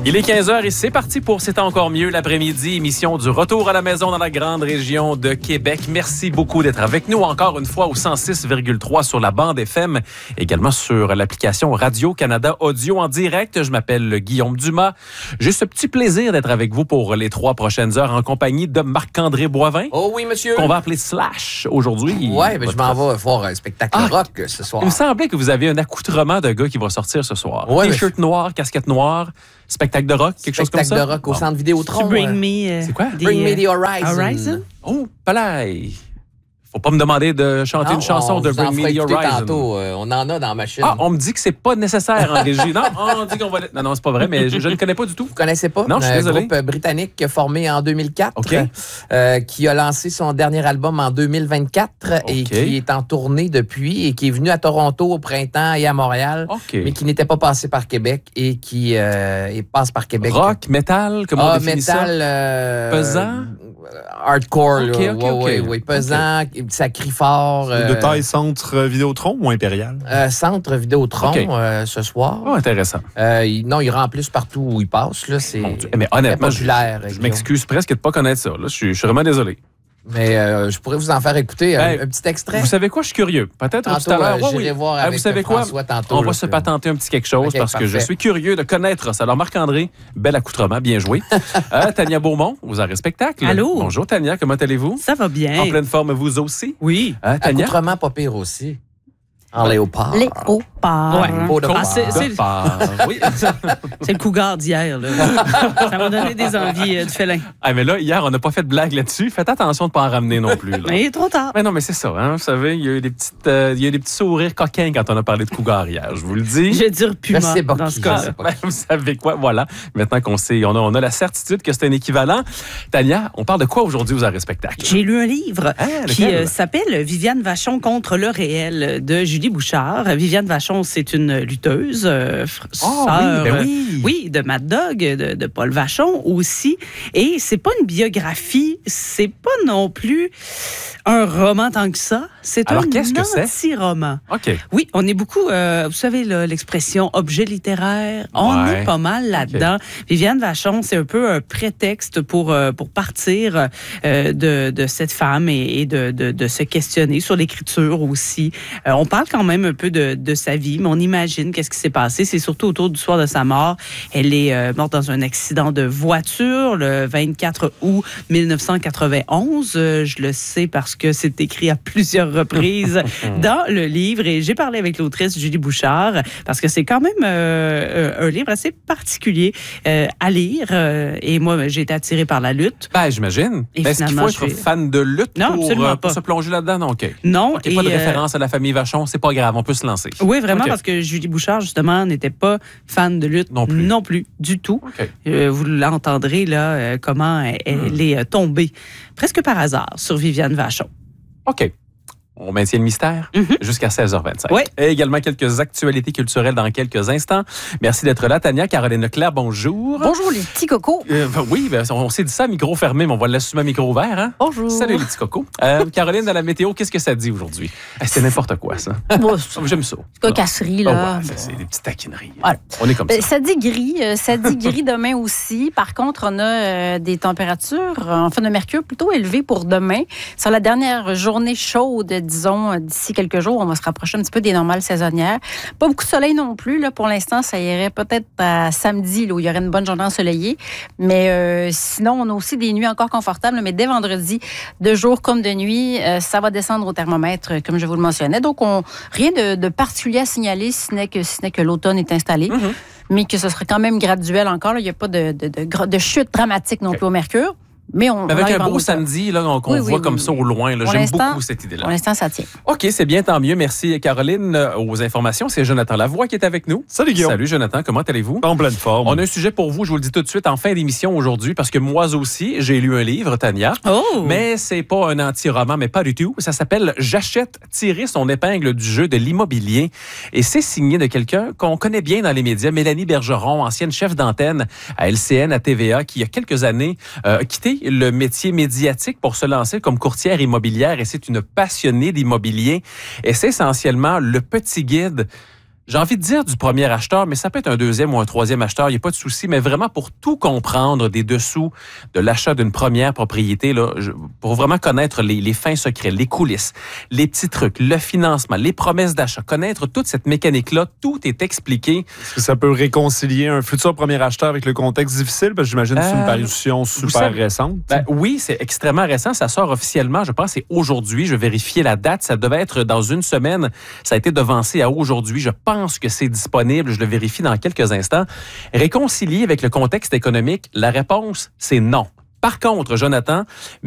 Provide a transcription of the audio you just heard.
Il est 15h et c'est parti pour C'est encore mieux l'après-midi, émission du retour à la maison dans la grande région de Québec. Merci beaucoup d'être avec nous encore une fois au 106,3 sur la bande FM, également sur l'application Radio-Canada Audio en direct. Je m'appelle Guillaume Dumas. J'ai ce petit plaisir d'être avec vous pour les 3 prochaines heures en compagnie de Marc-André Boivin. Oh oui, monsieur. Qu'on va appeler Slash aujourd'hui. Oui, mais je m'en vais voir un spectacle rock ce soir. Il me semblait que vous aviez un accoutrement de gars qui va sortir ce soir. Ouais, T-shirt noir, casquette noire. Spectacle de rock, quelque chose comme ça? Spectacle de rock au centre Vidéotron. Bring me... C'est quoi? Bring me the Horizon. Oh, palais! Faut pas me demander de chanter une chanson de Bring Me the Horizon. Tantôt, on en a dans la machine. Ah, on me dit que c'est pas nécessaire en régie. Non, on dit qu'on va... Non, c'est pas vrai, mais je ne connais pas du tout. Vous connaissez pas? Non, je suis désolé. Un groupe britannique formé en 2004, OK. qui a lancé son dernier album en 2024 et qui est en tournée depuis et qui est venu à Toronto au printemps et à Montréal, mais qui n'était pas passé par Québec et qui passe par Québec. Rock, metal, comment on définit ça? Metal... pesant? Hardcore, OK. pesant, ça crie fort. De taille centre Vidéotron ou Impérial? Centre Vidéotron ce soir. Oh, intéressant. Non, ils remplissent partout où ils passent. Là, c'est mais honnêtement, populaire. Je m'excuse presque de ne pas connaître ça. Là, je suis vraiment désolé. Mais je pourrais vous en faire écouter un petit extrait. Vous savez quoi? Je suis curieux. Peut-être tantôt, tout à l'heure. J'irai voir avec vous savez quoi? François tantôt. On va se patenter un petit quelque chose parce que je suis curieux de connaître ça. Alors, Marc-André, bel accoutrement, bien joué. Tania Beaumont, vous avez spectacle. Allô? Bonjour, Tania, comment allez-vous? Ça va bien. En pleine forme, vous aussi? Oui. Tania? Accoutrement pas pire aussi. En léopard. Léopard. Ouais, peau de Oui. C'est le cougar d'hier. Là. Ça m'a donné des envies de félin. Ah, mais là, hier, on n'a pas fait de blague là-dessus. Faites attention de ne pas en ramener non plus. Là. Mais trop tard. Mais non, mais c'est ça. Hein, vous savez, il y a eu des petits sourires coquins quand on a parlé de cougar hier. Je vous le dis. Je vais dire puma dans ce cas-là. Vous savez quoi? Voilà. Maintenant qu'on sait, on a la certitude que c'est un équivalent. Tania, on parle de quoi aujourd'hui aux arrêts spectacles? J'ai lu un livre qui s'appelle Viviane Vachon contre le réel de Julie Bouchard. Viviane Vachon, c'est une lutteuse, sœur de Mad Dog, de Paul Vachon aussi. Et c'est pas une biographie, c'est pas non plus un roman tant que ça. C'est un anti-roman. OK. Oui, on est beaucoup, vous savez, l'expression objet littéraire, on est pas mal là-dedans. Viviane Vachon, c'est un peu un prétexte pour partir de cette femme et de se questionner sur l'écriture aussi. On parle quand même un peu de sa vie, mais on imagine qu'est-ce qui s'est passé. C'est surtout autour du soir de sa mort. Elle est morte dans un accident de voiture le 24 août 1991. Je le sais parce que c'est écrit à plusieurs reprises dans le livre. Et j'ai parlé avec l'autrice Julie Bouchard parce que c'est quand même un livre assez particulier à lire. Et moi, j'ai été attirée par la lutte. Ben, j'imagine. Est-ce qu'il faut être fan de lutte pour se plonger là-dedans? Non, OK. Non. Il n'y a pas de référence à la famille Vachon. C'est pas grave, on peut se lancer. Oui, vraiment, parce que Julie Bouchard, justement, n'était pas fan de lutte non plus du tout. Vous l'entendrez, là, comment elle est tombée, presque par hasard, sur Viviane Vachon. OK. On maintient le mystère jusqu'à 16h25. Oui. Et également quelques actualités culturelles dans quelques instants. Merci d'être là, Tania. Caroline Leclerc, bonjour. Bonjour, les petits cocos. On s'est dit ça, micro fermé, mais on va l'assumer à micro ouvert. Hein? Bonjour. Salut, les petits cocos. Caroline, dans la météo, qu'est-ce que ça dit aujourd'hui? C'est n'importe quoi, ça. J'aime ça. Cocasserie, là. C'est des petites taquineries. Voilà. On est comme ça. Ça dit gris. Ça dit gris demain aussi. Par contre, on a des températures, enfin de mercure plutôt élevées pour demain. Sur la dernière journée chaude, disons, d'ici quelques jours, on va se rapprocher un petit peu des normales saisonnières. Pas beaucoup de soleil non plus. Là, pour l'instant, ça irait peut-être à samedi, là, où il y aurait une bonne journée ensoleillée. Mais sinon, on a aussi des nuits encore confortables. Mais dès vendredi, de jour comme de nuit, ça va descendre au thermomètre, comme je vous le mentionnais. Donc, rien de particulier à signaler, si ce n'est que l'automne est installé. Mais que ce serait quand même graduel encore. Là. Il n'y a pas de chute dramatique non plus au mercure. Mais avec un beau samedi là, qu'on voit comme ça au loin. Là. J'aime beaucoup cette idée-là. Pour l'instant, ça tient. OK, c'est bien, tant mieux. Merci, Caroline. Aux informations, c'est Jonathan Lavoie qui est avec nous. Salut, Guillaume. Salut, Jonathan. Comment allez-vous? En pleine forme. On a un sujet pour vous, je vous le dis tout de suite, en fin d'émission aujourd'hui, parce que moi aussi, j'ai lu un livre, Tania. Oh! Mais c'est pas un anti-roman, mais pas du tout. Ça s'appelle « J'achète, tirer son épingle du jeu de l'immobilier ». Et c'est signé de quelqu'un qu'on connaît bien dans les médias, Mélanie Bergeron, ancienne chef d'antenne à LCN, à TVA, qui, il y a quelques années, a quitté le métier médiatique pour se lancer comme courtière immobilière et c'est une passionnée d'immobilier et c'est essentiellement le petit guide j'ai envie de dire du premier acheteur, mais ça peut être un deuxième ou un troisième acheteur, il n'y a pas de souci, mais vraiment pour tout comprendre des dessous de l'achat d'une première propriété, là, pour vraiment connaître les fins secrets, les coulisses, les petits trucs, le financement, les promesses d'achat, connaître toute cette mécanique-là, tout est expliqué. Est-ce que ça peut réconcilier un futur premier acheteur avec le contexte difficile? Parce que j'imagine que c'est une parution super récente. Oui, c'est extrêmement récent. Ça sort officiellement, je pense, c'est aujourd'hui. Je vais vérifier la date. Ça devait être dans une semaine. Ça a été devancé à aujourd'hui. Je pense que c'est disponible. Je le vérifie dans quelques instants. Réconcilier avec le contexte économique, la réponse, c'est non. Par contre, Jonathan,